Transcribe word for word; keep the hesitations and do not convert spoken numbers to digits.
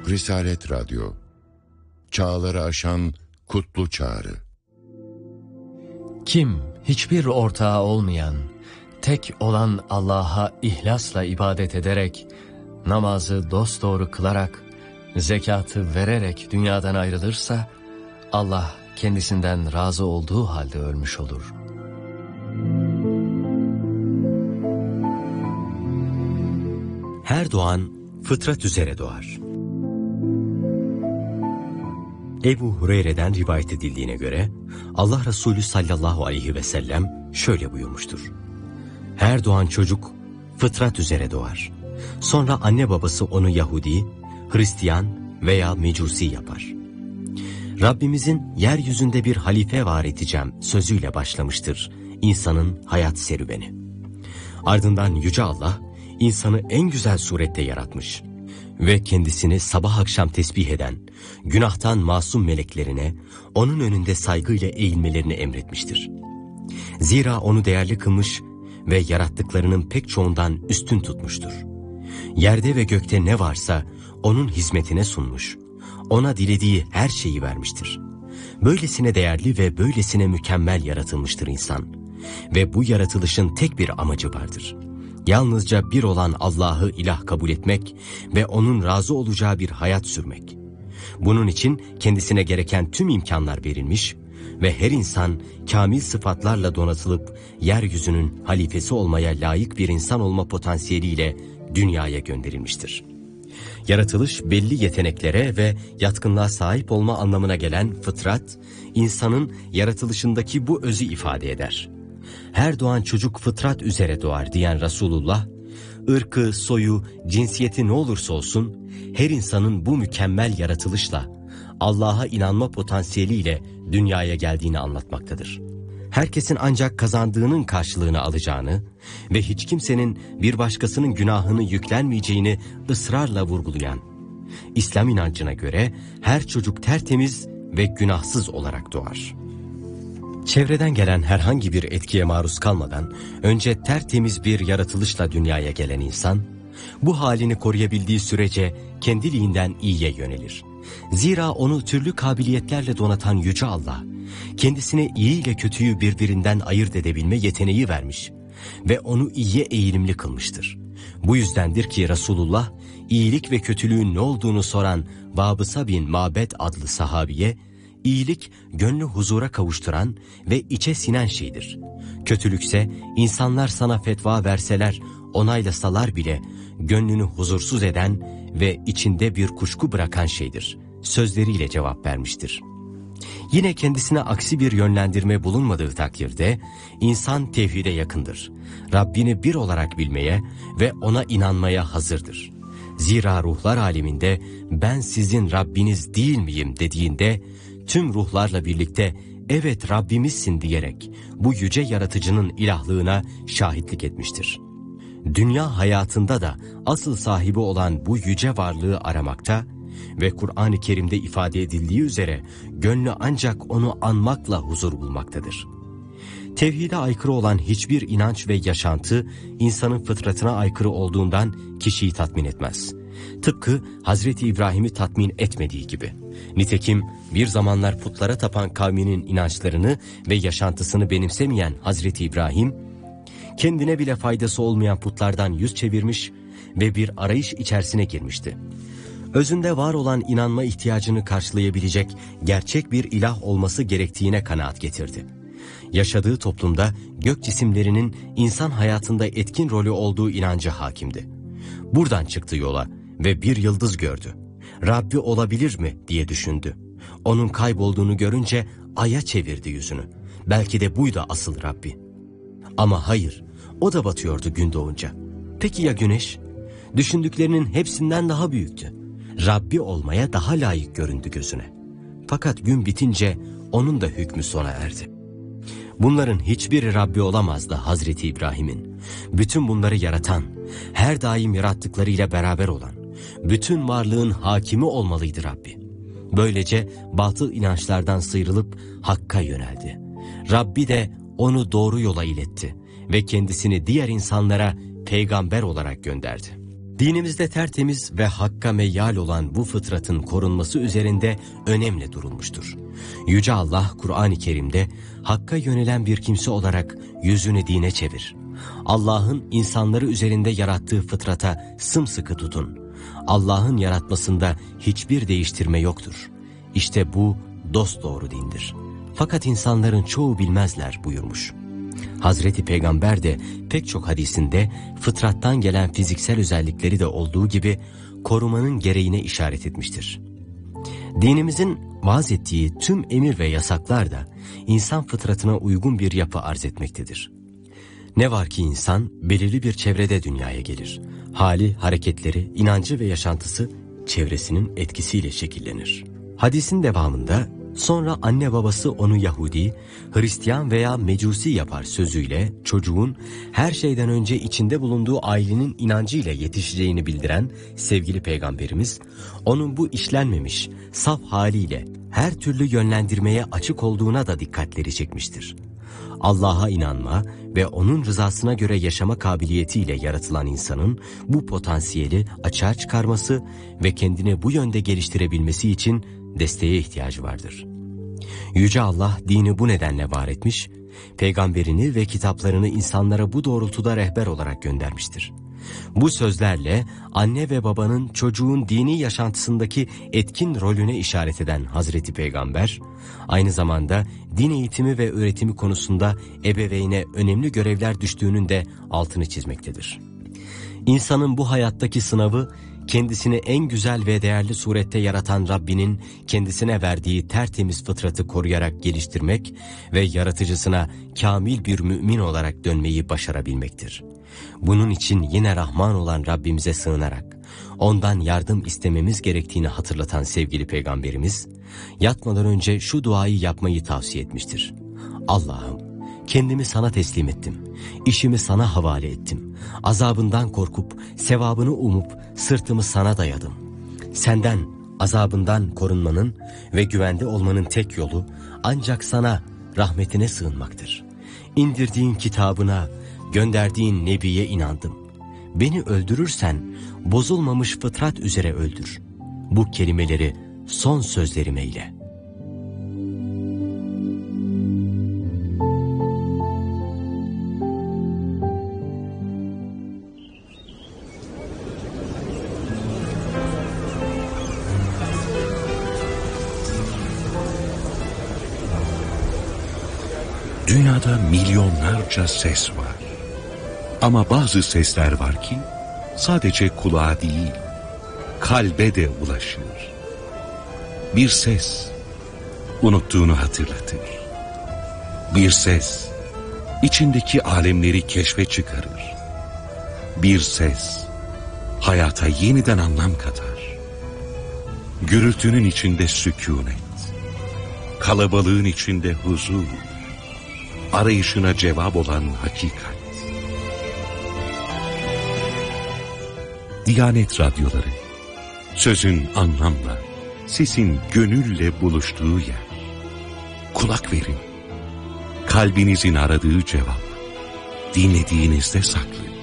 Risalet Radyo, çağları aşan kutlu çağrı. Kim hiçbir ortağı olmayan, tek olan Allah'a ihlasla ibadet ederek, namazı dosdoğru kılarak, zekatı vererek dünyadan ayrılırsa, Allah kendisinden razı olduğu halde ölmüş olur. Her doğan fıtrat üzere doğar. Ebu Hureyre'den rivayet edildiğine göre Allah Resulü sallallahu aleyhi ve sellem şöyle buyurmuştur. Her doğan çocuk fıtrat üzere doğar. Sonra anne babası onu Yahudi, Hristiyan veya Mecusi yapar. Rabbimizin yeryüzünde bir halife var edeceğim sözüyle başlamıştır insanın hayat serüveni. Ardından Yüce Allah insanı en güzel surette yaratmış ve kendisini sabah akşam tesbih eden, günahtan masum meleklerine onun önünde saygıyla eğilmelerini emretmiştir. Zira onu değerli kılmış ve yarattıklarının pek çoğundan üstün tutmuştur. Yerde ve gökte ne varsa onun hizmetine sunmuş, ona dilediği her şeyi vermiştir. Böylesine değerli ve böylesine mükemmel yaratılmıştır insan ve bu yaratılışın tek bir amacı vardır. Yalnızca bir olan Allah'ı ilah kabul etmek ve onun razı olacağı bir hayat sürmek. Bunun için kendisine gereken tüm imkanlar verilmiş ve her insan kamil sıfatlarla donatılıp yeryüzünün halifesi olmaya layık bir insan olma potansiyeliyle dünyaya gönderilmiştir. Yaratılış belli yeteneklere ve yatkınlığa sahip olma anlamına gelen fıtrat, insanın yaratılışındaki bu özü ifade eder. Her doğan çocuk fıtrat üzere doğar diyen Resulullah, ırkı, soyu, cinsiyeti ne olursa olsun, her insanın bu mükemmel yaratılışla, Allah'a inanma potansiyeliyle dünyaya geldiğini anlatmaktadır. Herkesin ancak kazandığının karşılığını alacağını ve hiç kimsenin bir başkasının günahını yüklenmeyeceğini ısrarla vurgulayan, İslam inancına göre her çocuk tertemiz ve günahsız olarak doğar. Çevreden gelen herhangi bir etkiye maruz kalmadan önce tertemiz bir yaratılışla dünyaya gelen insan, bu halini koruyabildiği sürece kendiliğinden iyiye yönelir. Zira onu türlü kabiliyetlerle donatan Yüce Allah, kendisine iyi ile kötüyü birbirinden ayırt edebilme yeteneği vermiş ve onu iyiye eğilimli kılmıştır. Bu yüzdendir ki Resulullah, iyilik ve kötülüğün ne olduğunu soran Vabısa bin Mabed adlı sahabiye, İyilik gönlü huzura kavuşturan ve içe sinen şeydir. Kötülükse insanlar sana fetva verseler, onaylasalar bile gönlünü huzursuz eden ve içinde bir kuşku bırakan şeydir sözleriyle cevap vermiştir. Yine kendisine aksi bir yönlendirme bulunmadığı takdirde insan tevhide yakındır. Rabbini bir olarak bilmeye ve ona inanmaya hazırdır. Zira ruhlar aleminde ben sizin Rabbiniz değil miyim dediğinde tüm ruhlarla birlikte evet Rabbimizsin diyerek bu yüce yaratıcının ilahlığına şahitlik etmiştir. Dünya hayatında da asıl sahibi olan bu yüce varlığı aramakta ve Kur'an-ı Kerim'de ifade edildiği üzere gönlü ancak onu anmakla huzur bulmaktadır. Tevhide aykırı olan hiçbir inanç ve yaşantı insanın fıtratına aykırı olduğundan kişiyi tatmin etmez. Tıpkı Hazreti İbrahim'i tatmin etmediği gibi. Nitekim bir zamanlar putlara tapan kavminin inançlarını ve yaşantısını benimsemeyen Hazreti İbrahim, kendine bile faydası olmayan putlardan yüz çevirmiş ve bir arayış içerisine girmişti. Özünde var olan inanma ihtiyacını karşılayabilecek gerçek bir ilah olması gerektiğine kanaat getirdi. Yaşadığı toplumda gök cisimlerinin insan hayatında etkin rolü olduğu inancı hakimdi. Buradan çıktı yola ve bir yıldız gördü. Rabbi olabilir mi diye düşündü. Onun kaybolduğunu görünce aya çevirdi yüzünü. Belki de buydu asıl Rabbi. Ama hayır, o da batıyordu gün doğunca. Peki ya güneş? Düşündüklerinin hepsinden daha büyüktü. Rabbi olmaya daha layık göründü gözüne. Fakat gün bitince onun da hükmü sona erdi. Bunların hiçbiri Rabbi olamazdı Hazreti İbrahim'in. Bütün bunları yaratan, her daim yarattıklarıyla beraber olan, bütün varlığın hakimi olmalıydı Rabbi. Böylece batıl inançlardan sıyrılıp Hakk'a yöneldi. Rabbi de onu doğru yola iletti ve kendisini diğer insanlara peygamber olarak gönderdi. Dinimizde tertemiz ve hakka meyyal olan bu fıtratın korunması üzerinde önemli durulmuştur. Yüce Allah Kur'an-ı Kerim'de hakka yönelen bir kimse olarak yüzünü dine çevir. Allah'ın insanları üzerinde yarattığı fıtrata sımsıkı tutun. Allah'ın yaratmasında hiçbir değiştirme yoktur. İşte bu dosdoğru dindir. Fakat insanların çoğu bilmezler buyurmuş. Hazreti Peygamber de pek çok hadisinde fıtrattan gelen fiziksel özellikleri de olduğu gibi korumanın gereğine işaret etmiştir. Dinimizin vaaz ettiği tüm emir ve yasaklar da insan fıtratına uygun bir yapı arz etmektedir. Ne var ki insan belirli bir çevrede dünyaya gelir. Hali, hareketleri, inancı ve yaşantısı çevresinin etkisiyle şekillenir. Hadisin devamında sonra anne babası onu Yahudi, Hristiyan veya Mecusi yapar sözüyle çocuğun her şeyden önce içinde bulunduğu ailenin inancıyla yetişeceğini bildiren sevgili Peygamberimiz, onun bu işlenmemiş, saf haliyle her türlü yönlendirmeye açık olduğuna da dikkatleri çekmiştir. Allah'a inanma ve onun rızasına göre yaşama kabiliyetiyle yaratılan insanın bu potansiyeli açığa çıkarması ve kendini bu yönde geliştirebilmesi için desteğe ihtiyacı vardır. Yüce Allah dini bu nedenle var etmiş, peygamberini ve kitaplarını insanlara bu doğrultuda rehber olarak göndermiştir. Bu sözlerle anne ve babanın çocuğun dini yaşantısındaki etkin rolüne işaret eden Hazreti Peygamber, aynı zamanda din eğitimi ve öğretimi konusunda ebeveyne önemli görevler düştüğünün de altını çizmektedir. İnsanın bu hayattaki sınavı, kendisini en güzel ve değerli surette yaratan Rabbinin kendisine verdiği tertemiz fıtratı koruyarak geliştirmek ve yaratıcısına kamil bir mümin olarak dönmeyi başarabilmektir. Bunun için yine Rahman olan Rabbimize sığınarak ondan yardım istememiz gerektiğini hatırlatan sevgili Peygamberimiz, yatmadan önce şu duayı yapmayı tavsiye etmiştir. Allah'ım, kendimi sana teslim ettim, işimi sana havale ettim, azabından korkup, sevabını umup, sırtımı sana dayadım. Senden, azabından korunmanın ve güvende olmanın tek yolu, ancak sana, rahmetine sığınmaktır. İndirdiğin kitabına, gönderdiğin Nebiye inandım. Beni öldürürsen, bozulmamış fıtrat üzere öldür. Bu kelimeleri son sözlerim eyle. Dünyada milyonlarca ses var. Ama bazı sesler var ki sadece kulağa değil, kalbe de ulaşır. Bir ses unuttuğunu hatırlatır. Bir ses içindeki alemleri keşfe çıkarır. Bir ses hayata yeniden anlam katar. Gürültünün içinde sükûnet, kalabalığın içinde huzur, arayışına cevap olan hakikat. Diyanet Radyoları, sözün anlamla, sesin gönülle buluştuğu yer. Kulak verin, kalbinizin aradığı cevap dinlediğinizde saklı.